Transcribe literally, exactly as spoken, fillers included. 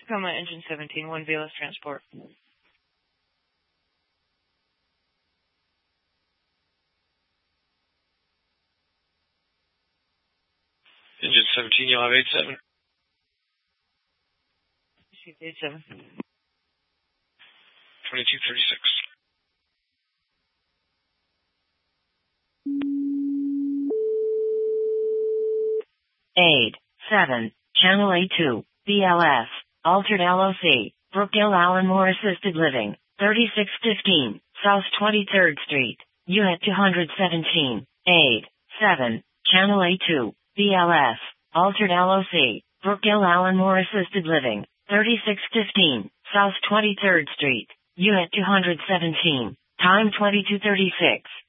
Tacoma engine seventeen, one V L S transport. Engine seventeen, you'll have eight seven. eight seven. twenty-two thirty-six. eight seven, Channel A two, B L S, Altered L O C, Brookdale Allen Moore Assisted Living, thirty-six fifteen, South twenty-third Street, Unit two seventeen, eight seven, Channel A two, B L S, Altered L O C, Brookdale Allen Moore Assisted Living, thirty-six fifteen, South twenty-third Street, Unit two seventeen, time twenty-two thirty-six.